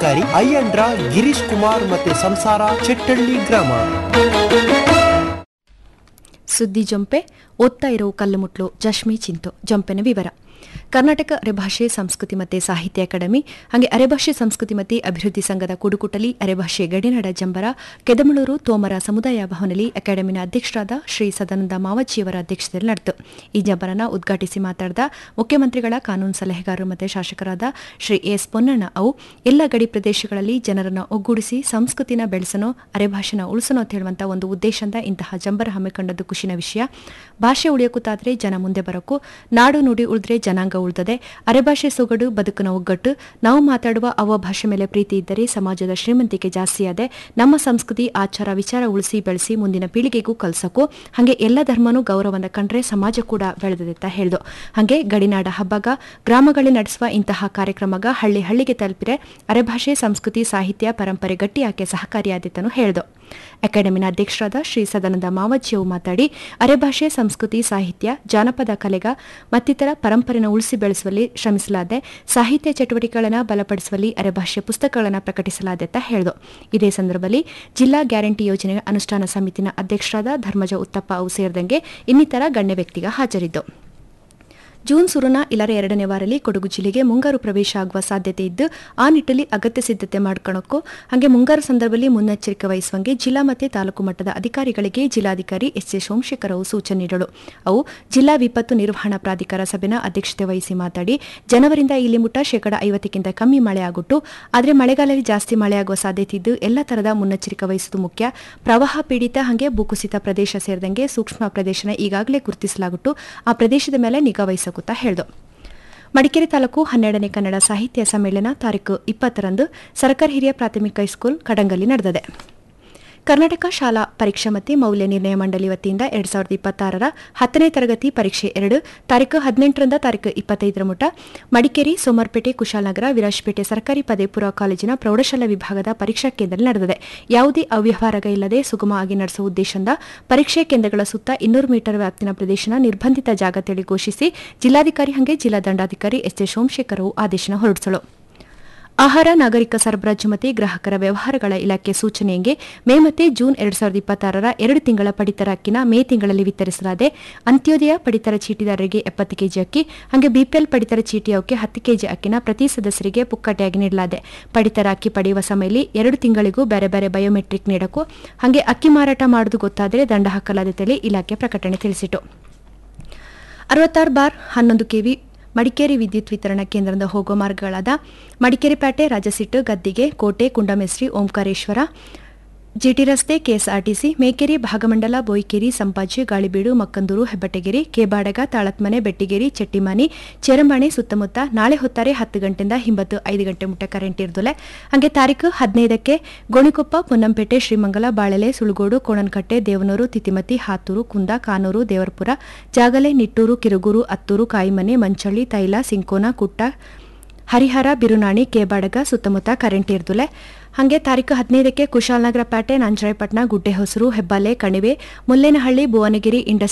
ಅಯ್ಯಂಡ್ರ ಗಿರೀಶ್ ಕುಮಾರ್ ಮತ್ತೆ ಸಂಸಾರ ಚೆಟ್ಟಳ್ಳಿ ಗ್ರಾಮ. ಸುದ್ದಿ ಜೊಂಪೆ ಓದ್ತಾ ಇರೋ ಕಲ್ಲುಮುಟ್ಲು ಜಶ್ಮಿ ಚಿಂತು. ಜೊಂಪೆನ ವಿವರ: ಕರ್ನಾಟಕ ಅರೆಭಾಷೆ ಸಂಸ್ಕೃತಿ ಮತ್ತು ಸಾಹಿತ್ಯ ಅಕಾಡೆಮಿ ಹಾಗೆ ಅರೆಭಾಷೆ ಸಂಸ್ಕೃತಿ ಮತ್ತು ಅಭಿವೃದ್ಧಿ ಸಂಘದ ಕುಡುಕುಟಲಿ ಅರೆಭಾಷೆ ಗಡಿನಾಡ ಜಂಬರ ಕೆದಮಳೂರು ತೋಮರ ಸಮುದಾಯ ಭವನದಲ್ಲಿ ಅಕಾಡೆಮಿನ ಅಧ್ಯಕ್ಷರಾದ ಶ್ರೀ ಸದಾನಂದ ಮಾವಜ್ಜಿಯವರ ಅಧ್ಯಕ್ಷತೆಯಲ್ಲಿ ನಡೆಯಿತು. ಈ ಜಂಬರನ ಉದ್ಘಾಟಿಸಿ ಮಾತನಾಡಿದ ಮುಖ್ಯಮಂತ್ರಿಗಳ ಕಾನೂನು ಸಲಹೆಗಾರರು ಮತ್ತು ಶಾಸಕರಾದ ಶ್ರೀ ಎಸ್ ಪೊನ್ನಣ್ಣ ಅವು ಎಲ್ಲ ಗಡಿ ಪ್ರದೇಶಗಳಲ್ಲಿ ಜನರನ್ನು ಒಗ್ಗೂಡಿಸಿ ಸಂಸ್ಕೃತಿನ ಬೆಳೆಸನೋ ಅರೆಭಾಷೆನ ಉಳಿಸನೋ ಅಂತ ಹೇಳುವಂಥ ಒಂದು ಉದ್ದೇಶದಿಂದ ಇಂತಹ ಜಂಬರ ಹಮ್ಮಿಕೊಂಡದ್ದು ಖುಷಿನ ವಿಷಯ. ಭಾಷೆ ಉಳಿಯೋಕೂತಾದ್ರೆ ಜನ ಮುಂದೆ ಬರೋಕು, ನಾಡು ನುಡಿ ಉಳಿದ್ರೆ ಜನಾಂಗ ಉಳಿದದೆ. ಅರೆಭಾಷೆ ಸೊಗಡು ಬದುಕಿನ ಒಗ್ಗಟ್ಟು. ನಾವು ಮಾತಾಡುವ ಅವ್ವ ಭಾಷೆ ಮೇಲೆ ಪ್ರೀತಿ ಇದ್ದರೆ ಸಮಾಜದ ಶ್ರೀಮಂತಿಕೆ ಜಾಸ್ತಿಯಾದೆ. ನಮ್ಮ ಸಂಸ್ಕೃತಿ ಆಚಾರ ವಿಚಾರ ಉಳಿಸಿ ಬೆಳೆಸಿ ಮುಂದಿನ ಪೀಳಿಗೆಗೂ ಕಲ್ಸೋಕು. ಹಾಗೆ ಎಲ್ಲ ಧರ್ಮನೂ ಗೌರವನ ಕಂಡ್ರೆ ಸಮಾಜ ಕೂಡ ಬೆಳೆದದೆ ಅಂತ ಹೇಳ್ದು. ಹಾಗೆ ಗಡಿನಾಡ ಹಬ್ಬಗ ಗ್ರಾಮಗಳಲ್ಲಿ ನಡೆಸುವ ಇಂತಹ ಕಾರ್ಯಕ್ರಮಗ ಹಳ್ಳಿ ಹಳ್ಳಿಗೆ ತಲುಪಿರೆ ಅರೆಭಾಷೆ ಸಂಸ್ಕೃತಿ ಸಾಹಿತ್ಯ ಪರಂಪರೆ ಗಟ್ಟಿಯಾಕೆ ಸಹಕಾರಿಯಾದಿತ್ತನು ಹೇಳ್ದು. ಅಕಾಡೆಮಿನ ಅಧ್ಯಕ್ಷರಾದ ಶ್ರೀ ಸದಾನಂದ ಮಾವಜ್ಜಿಯವರು ಮಾತಾಡಿ ಅರೆಭಾಷೆ ಸಂಸ್ಕೃತಿ ಸಾಹಿತ್ಯ ಜಾನಪದ ಕಲೆಗ ಮತ್ತಿತರ ಪರಂಪರೆಯನ್ನು ಉಳಿಸಿ ಬೆಳೆಸುವಲ್ಲಿ ಶ್ರಮಿಸಲಾದೆ. ಸಾಹಿತ್ಯ ಚಟುವಟಿಕೆಗಳನ್ನು ಬಲಪಡಿಸುವಲ್ಲಿ ಅರೆಭಾಷೆ ಪುಸ್ತಕಗಳನ್ನು ಪ್ರಕಟಿಸಲಾದೆ ಅಂತ ಹೇಳಿದರು. ಇದೇ ಸಂದರ್ಭದಲ್ಲಿ ಜಿಲ್ಲಾ ಗ್ಯಾರಂಟಿ ಯೋಜನೆ ಅನುಷ್ಠಾನ ಸಮಿತಿನ ಅಧ್ಯಕ್ಷರಾದ ಧರ್ಮಜ ಉತ್ತಪ್ಪ ಅವು ಸೇರಿದಂಗೆ ಇನ್ನಿತರ ಗಣ್ಯ ವ್ಯಕ್ತಿಗ ಹಾಜರಿದ್ದು. ಜೂನ್ ಸುರುನ ಇಲ್ಲರೆ 2ನೇ ವಾರಲ್ಲಿ ಕೊಡಗು ಜಿಲ್ಲೆಗೆ ಮುಂಗಾರು ಪ್ರವೇಶ ಆಗುವ ಸಾಧ್ಯತೆ ಇದ್ದು ಆ ನಿಟ್ಟಲ್ಲಿ ಅಗತ್ಯ ಸಿದ್ಧತೆ ಮಾಡಿಕೊಳ್ಳೋಕ್ಕೂ ಹಾಗೆ ಮುಂಗಾರು ಸಂದರ್ಭದಲ್ಲಿ ಮುನ್ನೆಚ್ಚರಿಕೆ ವಹಿಸುವಂಗೆ ಜಿಲ್ಲಾ ಮತ್ತು ತಾಲೂಕು ಮಟ್ಟದ ಅಧಿಕಾರಿಗಳಿಗೆ ಜಿಲ್ಲಾಧಿಕಾರಿ ಎಸ್ ಎ ಸೋಮಶೇಖರ್ ಅವು ಸೂಚನೆ ನೀಡಲು. ಅವು ಜಿಲ್ಲಾ ವಿಪತ್ತು ನಿರ್ವಹಣಾ ಪ್ರಾಧಿಕಾರ ಸಭೆನ ಅಧ್ಯಕ್ಷತೆ ವಹಿಸಿ ಮಾತಾಡಿ ಜನವರಿಂದ ಇಲ್ಲಿ ಮುಟ್ಟ 50% ಕಮ್ಮಿ ಮಳೆ ಆಗುಟ್ಟು, ಆದರೆ ಮಳೆಗಾಲದಲ್ಲಿ ಜಾಸ್ತಿ ಮಳೆಯಾಗುವ ಸಾಧ್ಯತೆ ಇದ್ದು ಎಲ್ಲ ತರದ ಮುನ್ನೆಚ್ಚರಿಕೆ ವಹಿಸುವುದು ಮುಖ್ಯ. ಪ್ರವಾಹ ಪೀಡಿತ ಹಾಗೆ ಭೂಕುಸಿತ ಪ್ರದೇಶ ಸೇರಿದಂಗೆ ಸೂಕ್ಷ್ಮ ಪ್ರದೇಶನ ಈಗಾಗಲೇ ಗುರುತಿಸಲಾಗುಟ್ಟು ಆ ಪ್ರದೇಶದ ಮೇಲೆ ನಿಗಾ ವಹಿಸ ಹೇಳಿದು. ಮಡಿಕೇರಿ ತಾಲೂಕು 12ನೇ ಕನ್ನಡ ಸಾಹಿತ್ಯ ಸಮ್ಮೇಳನ ತಾರೀಕು 20ರಂದು ಸರ್ಕಾರಿ ಹಿರಿಯ ಪ್ರಾಥಮಿಕ ಹೈಸ್ಕೂಲ್ ಕಡಂಗಲ್ಲಿ ನಡೆದಿದೆ. ಕರ್ನಾಟಕ ಶಾಲಾ ಪರೀಕ್ಷಾ ಮತ್ತು ಮೌಲ್ಯ ನಿರ್ಣಯ ಮಂಡಳಿ ವತಿಯಿಂದ 2026ರ 10ನೇ ತರಗತಿ ಪರೀಕ್ಷೆ 2 ತಾರೀಕು 18ರಿಂದ ತಾರೀಕು 25ರ ಮುಟ ಮಡಿಕೇರಿ, ಸೋಮವಾರಪೇಟೆ, ಕುಶಾಲನಗರ, ವಿರಾಜಪೇಟೆ ಸರ್ಕಾರಿ ಪದವಿ ಪೂರ್ವ ಕಾಲೇಜಿನ ಪ್ರೌಢಶಾಲಾ ವಿಭಾಗದ ಪರೀಕ್ಷಾ ಕೇಂದ್ರದಲ್ಲಿ ನಡೆದಿದೆ. ಯಾವುದೇ ಅವ್ಯವಹಾರ ಇಲ್ಲದೆ ಸುಗಮವಾಗಿ ನಡೆಸುವ ಉದ್ದೇಶದಿಂದ ಪರೀಕ್ಷೆ ಕೇಂದ್ರಗಳ ಸುತ್ತ 200 ಮೀಟರ್ ವ್ಯಾಪ್ತಿನ ಪ್ರದೇಶನ ನಿರ್ಬಂಧಿತ ಜಾಗ ತಿಳಿ ಘೋಷಿಸಿ ಜಿಲ್ಲಾಧಿಕಾರಿ ಹಾಗೆ ಜಿಲ್ಲಾ ದಂಡಾಧಿಕಾರಿ ಎಸ್ ಎ ಸೋಮಶೇಖರ್ ಆದೇಶ ಹೊರಡಿಸಲು. ಆಹಾರ, ನಾಗರಿಕ ಸರಬರಾಜು ಮತ್ತು ಗ್ರಾಹಕರ ವ್ಯವಹಾರಗಳ ಇಲಾಖೆ ಸೂಚನೆಯಂಗೆ ಮೇ ಮತ್ತು ಜೂನ್ 2026ರ 2 ತಿಂಗಳ ಪಡಿತರ ಅಕ್ಕಿನ ಮೇ ತಿಂಗಳಲ್ಲಿ ವಿತರಿಸಲಾದೆ. ಅಂತ್ಯೋದಯ ಪಡಿತರ ಚೀಟಿದಾರರಿಗೆ 70 ಕೆಜಿ ಅಕ್ಕಿ ಹಾಗೆ ಬಿಪಿಎಲ್ ಪಡಿತರ ಚೀಟಿಯವಕ್ಕೆ 10 ಕೆಜಿ ಅಕ್ಕಿನ ಪ್ರತಿ ಸದಸ್ಯರಿಗೆ ಪುಕ್ಕಟೆಯಾಗಿ ನೀಡಲಾದೆ. ಪಡಿತರ ಅಕ್ಕಿ ಪಡೆಯುವ ಸಮಯದಲ್ಲಿ 2 ತಿಂಗಳಿಗೂ ಬೇರೆ ಬೇರೆ ಬಯೋಮೆಟ್ರಿಕ್ ನೀಡಕ್ಕೂ ಹಾಗೆ ಅಕ್ಕಿ ಮಾರಾಟ ಮಾಡುವುದು ಗೊತ್ತಾದರೆ ದಂಡ ಹಾಕಲಾಗುತ್ತದೆ ಇಲಾಖೆ ಪ್ರಕಟಣೆ ತಿಳಿಸಿತು. 66/11 ಕೆವಿ ಮಡಿಕೇರಿ ವಿದ್ಯುತ್ ವಿತರಣಾ ಕೇಂದ್ರದಿಂದ ಹೋಗುವ ಮಾರ್ಗಗಳಾದ ಮಡಿಕೇರಿ ಪೇಟೆ, ರಾಜಸಿಟ್ಟು, ಗದ್ದಿಗೆ, ಕೋಟೆ, ಕುಂಡಮೆಸ್ರಿ, ಓಂಕಾರೇಶ್ವರ, ಜಿಟಿ ರಸ್ತೆ, ಕೆಎಸ್ಆರ್ಟಿಸಿ, ಮೇಕೆರಿ, ಭಾಗಮಂಡಲ, ಬೋಯಿಕೇರಿ, ಸಂಪಾಜಿ, ಗಾಳಿಬೀಡು, ಮಕ್ಕಂದೂರು, ಹೆಬ್ಬಟಗೆರೆ, ಕೇಬಾಡಗ, ತಾಳತ್ಮನೆ, ಬೆಟ್ಟಿಗೇರಿ, ಚೆಟ್ಟಿಮಾನಿ, ಚೇರಂಬಾಣೆ ಸುತ್ತಮುತ್ತ ನಾಳೆ ಹೊತ್ತಾರೆ 10 ಗಂಟೆಯಿಂದ ಹಿಂಬತ್ತು 5 ಗಂಟೆ ಮುಟ್ಟ ಕರೆಂಟ್ ಇರ್ದುಲೆ. ಹಾಗೆ ತಾರೀಕು 15ಕ್ಕೆ ಗೋಣಿಕೊಪ್ಪ, ಪೊನ್ನಂಪೇಟೆ, ಶ್ರೀಮಂಗಲ, ಬಾಳೆಲೆ, ಸುಳುಗೋಡು, ಕೋಣನಕಟ್ಟೆ, ದೇವನೂರು, ತಿತಿಮತಿ, ಹಾತೂರು, ಕುಂದ, ಕಾನೂರು, ದೇವರಪುರ, ಜಾಗಲೆ, ನಿಟ್ಟೂರು, ಕಿರುಗೂರು, ಅತ್ತೂರು, ಕಾಯಿಮನೆ, ಮಂಚಳ್ಳಿ, ತೈಲ, ಸಿಂಕೋನ, ಕುಟ್ಟ, ಹರಿಹರ, ಬಿರುನಾಣಿ, ಕೇಬಾಡಗ ಸುತ್ತಮುತ್ತ ಕರೆಂಟ್ ಇರ್ದುಲೆ. ಹಾಗೆ ತಾರೀಕು 15ಕ್ಕೆ ಕುಶಾಲನಗರ ಪೇಟೆ, ನಂಜರಾಯಪಟ್ಟಣ, ಗುಡ್ಡೆಹೊಸರು, ಹೆಬ್ಬಾಲೆ, ಕಣಿವೆ, ಮುಲ್ಲೇನಹಳ್ಳಿ, ಭುವನಗಿರಿ, ಇಂಡಸ್